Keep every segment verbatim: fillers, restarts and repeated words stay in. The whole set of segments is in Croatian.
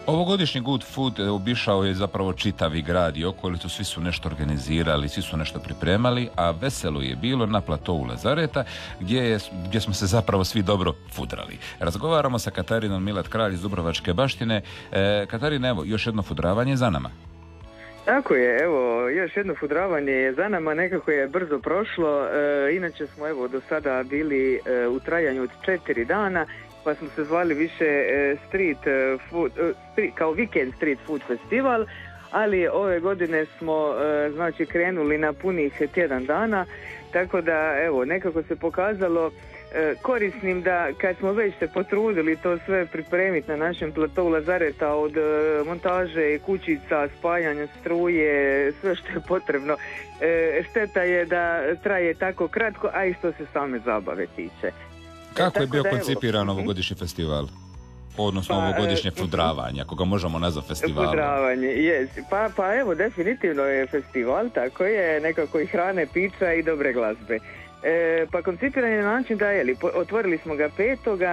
Ovogodišnji Good Food obišao je zapravo čitavi grad i okolicu, svi su nešto organizirali, svi su nešto pripremali, a veselo je bilo na platovu Lazareta gdje, je, gdje smo se zapravo svi dobro fudrali. Razgovaramo sa Katarinom Milat Kralj iz Dubrovačke baštine. E, Katarina, evo, još jedno fudravanje za nama. Tako je, evo, još jedno fudravanje je za nama, nekako je brzo prošlo, e, inače smo evo do sada bili e, u trajanju od četiri dana, pa smo se zvali više e, street food, e, street, kao Weekend Street Food Festival, ali ove godine smo e, znači krenuli na punih tjedan dana, tako da evo nekako se pokazalo e, korisnim da kad smo već se potrudili to sve pripremiti na našem platovu Lazareta od e, montaže, kućica, spajanja struje, sve što je potrebno. E, šteta je da traje tako kratko, a i što se same zabave tiče. Kako je bio da, koncipiran ovogodišnji festival? Odnosno pa, ovogodišnje fudravanje, ako ga možemo nazvati festivalom. Fudravanje, yes. Pa, pa evo, definitivno je festival, tako je, nekako i hrane, pića i dobre glazbe. E, pa koncipiran je na način da je, otvorili smo ga petoga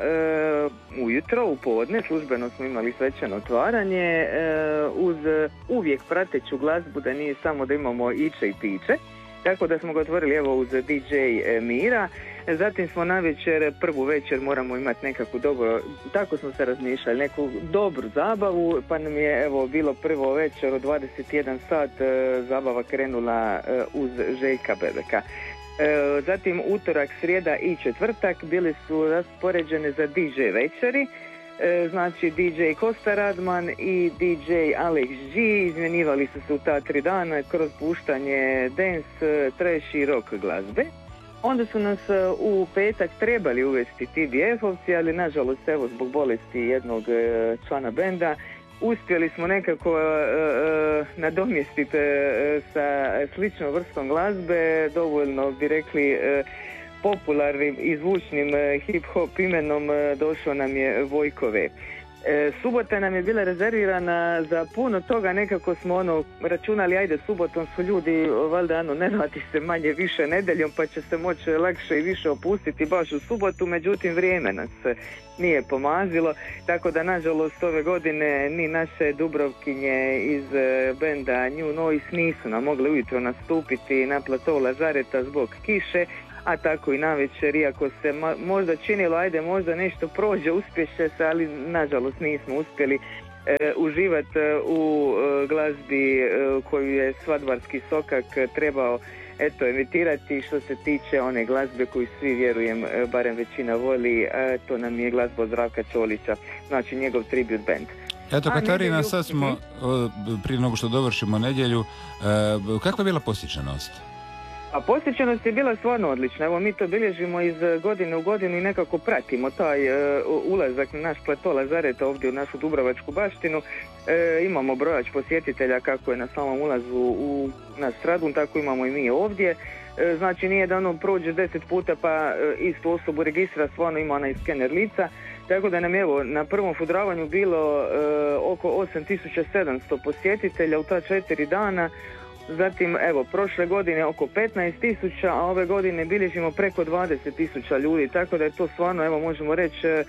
e, ujutro, u podne, službeno smo imali svečano otvaranje, e, uz uvijek prateću glazbu, da nije samo da imamo iće i piće. Tako da smo ga otvorili evo uz di džej Mira, zatim smo na večer, prvu večer moramo imati nekakvu dobro, tako smo se razmišljali, neku dobru zabavu, pa nam je evo bilo prvo večer od dvadeset jedan sat, zabava krenula uz Željka Bebeka. Zatim utorak, srijeda i četvrtak bili su raspoređene za di džej večeri, znači di džej Kosta Radman i di džej Alex G izmjenjivali su se u ta tri dana kroz puštanje dance, trash i rock glazbe. Onda su nas u petak trebali uvesti ti bi efovci, ali nažalost evo zbog bolesti jednog člana benda uspjeli smo nekako uh, uh, nadomjestiti uh, sa sličnom vrstom glazbe, dovoljno bi rekli uh, popularnim i zvučnim uh, hip-hop imenom uh, došao nam je Vojkove. E, subota nam je bila rezervirana za puno toga, nekako smo ono računali, ajde subotom su ljudi, valjda ano, ne radi se manje više nedeljom pa će se moći lakše i više opustiti baš u subotu, međutim vrijeme nas nije pomazilo, tako da nažalost ove godine ni naše Dubrovkinje iz benda New Noise nisu nam mogli ujutro nastupiti na platovu Lazareta zbog kiše, a tako i navečer, iako se ma, možda činilo, ajde možda nešto prođe, uspješe se, ali nažalost nismo uspjeli e, uživati u e, glazbi e, koju je Svadbarski sokak trebao eto emitirati što se tiče one glazbe koju svi vjerujem, e, barem većina voli, a to nam je glazba Zdravka Čolića, znači njegov tribute band. Eto Katarina, sad smo, prije nego što dovršimo nedjelju, e, kakva je bila posjećenost? A posjećenost je bila stvarno odlična. Evo mi to bilježimo iz godine u godinu i nekako pratimo taj uh, ulazak na naš plato Lazareta ovdje u našu Dubrovačku baštinu. E, imamo brojač posjetitelja kako je na samom ulazu u naš Stradun, tako imamo i mi ovdje. E, znači nije da ono prođe deset puta pa e, istu osobu registra, stvarno ima onaj skener lica. Tako da nam je evo na prvom fudravanju bilo e, oko osam tisuća sedamsto posjetitelja u ta četiri dana. Zatim, evo, prošle godine oko petnaest tisuća, a ove godine bilježimo preko dvadeset tisuća ljudi, tako da je to stvarno, evo, možemo reći, e,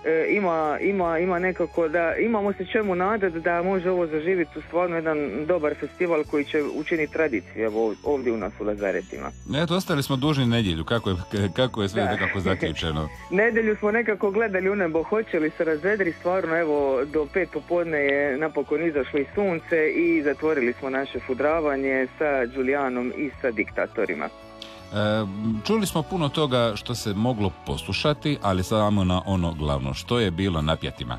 ima, ima, ima nekako da, imamo se čemu nadati da može ovo zaživjeti u stvarno jedan dobar festival koji će učiniti tradiciju, evo, ovdje u nas u Lazaretima. Eto, ostali smo dužni nedjelju, kako je, kako je sve da. Nekako zaključeno? Nedjelju smo nekako gledali u nebo, hoće li se razvedri, stvarno, evo, do pet popodne je napokon izašlo i sunce i zatvorili smo naše fudravanje sa Đulijanom i sa Diktatorima. E, čuli smo puno toga što se moglo poslušati, ali samo na ono glavno, što je bilo na pjetima?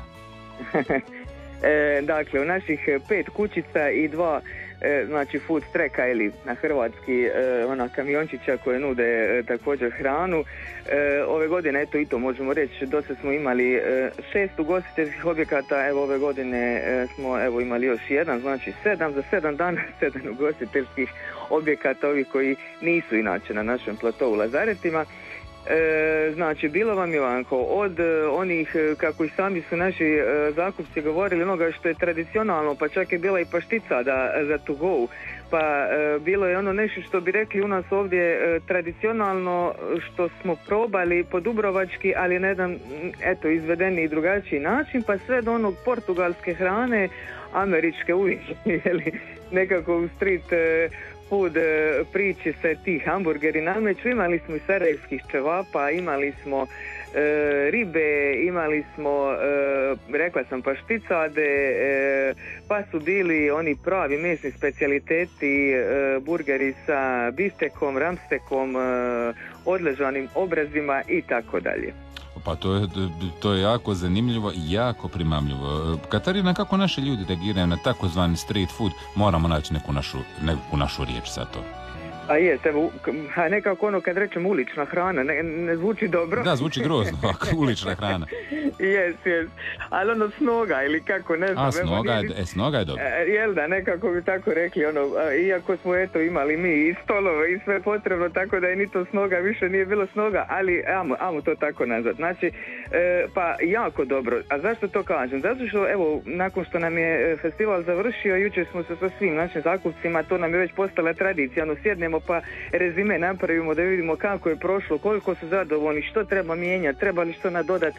e, dakle, u naših pet kućica i dva e, znači food treka ili na hrvatski e, ona kamiončića koje nude e, također hranu. E, ove godine, eto i to možemo reći, do sad smo imali e, šest ugostiteljskih objekata, evo ove godine e, smo evo imali još jedan, znači sedam, za sedam dana sedam ugostiteljskih objekata, ovi koji nisu inače na našem platovu Lazaretima. E, znači, bilo vam je ovako, od e, onih, e, kako i sami su naši e, zakupci govorili, onoga što je tradicionalno, pa čak je bila i paštica da, za to go, pa e, bilo je ono nešto što bi rekli u nas ovdje e, tradicionalno, što smo probali po dubrovački, ali na jedan, eto, izvedeni i drugačiji način, pa sve do onog portugalske hrane, američke uvijek, jeli, nekako u street e, food priči se ti hamburgeri nameću. Imali smo i sarajevskih ćevapa, imali smo e, ribe, imali smo, e, rekla sam, pašticade, e, pa su bili oni pravi mesni specijaliteti, e, burgeri sa biftekom, ramstekom, e, odležanim obrazima i tako dalje. Pa to je, to je jako zanimljivo i jako primamljivo. Katarina, kako naši ljudi reagiraju na takozvani street food? Moramo naći neku našu, neku našu riječ za to. A jest, evo, a nekako ono kad rečem ulična hrana, ne, ne zvuči dobro. Da, zvuči grozno, ulična hrana. Jes, jes, ali ono snoga ili kako, ne znam. A, snoga je, e, snoga je dobro. Jel da, nekako bi tako rekli, ono, iako smo eto imali mi i stolove i sve potrebno, tako da je ni to snoga, više nije bilo snoga, ali ajmo, ajmo to tako nazvat. Znači, e, pa jako dobro. A zašto to kažem? Zato što, evo, nakon što nam je festival završio, jučer smo se sa svim našim zakupcima, to nam je već postala tradicija, ono, sjednemo pa rezime napravimo da vidimo kako je prošlo, koliko su zadovoljni, što treba mijenjati, treba li što nadodati.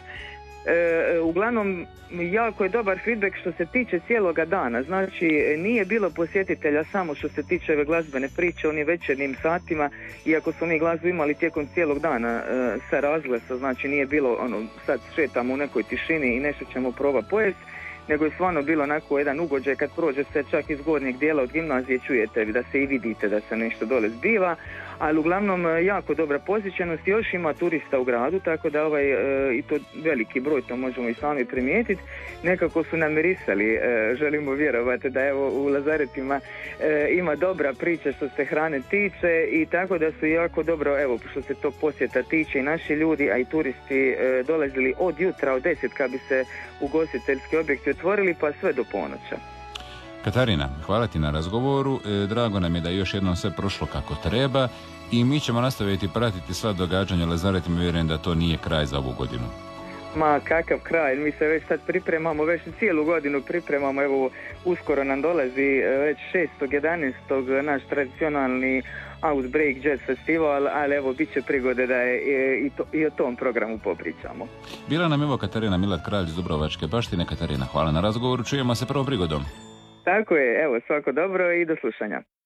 E, uglavnom, jako je dobar feedback što se tiče cijeloga dana. Znači, nije bilo posjetitelja samo što se tiče ove glazbene priče, onim večernjim satima, iako smo mi glazbu imali tijekom cijelog dana e, sa razglasa, znači nije bilo ono, sad šetamo u nekoj tišini i nešto ćemo probati pojesti, nego je stvarno bilo onako jedan ugođaj kad prođe se čak iz gornjeg dijela od gimnazije, čujete da se i vidite da se nešto dole zbiva, ali uglavnom jako dobra posjećenost, još ima turista u gradu, tako da ovaj, e, i to veliki broj, to možemo i sami primijetiti, nekako su namirisali, e, želimo vjerovati da evo u Lazaretima e, ima dobra priča što se hrane tiče i tako da su jako dobro, evo što se to posjeta tiče i naši ljudi, a i turisti e, dolazili od jutra, od deset kad bi se ugostiteljski objekti otvorili pa sve do ponoća. Katarina, hvala ti na razgovoru, e, drago nam je da je još jednom sve prošlo kako treba i mi ćemo nastaviti pratiti sva događanja u Lazaretima, vjerujem da to nije kraj za ovu godinu. Ma kakav kraj, mi se već sad pripremamo, već cijelu godinu pripremamo, evo uskoro nam dolazi već šestog jedanaestog naš tradicionalni Outbreak Jazz Festival, ali evo bit će prigode da je i, to, i o tom programu popričamo. Bila nam evo Katarina Milat, kralj iz Dubrovačke baštine. Katarina, hvala na razgovoru, čujemo se prvom prigodom. Tako je, evo svako dobro i do slušanja.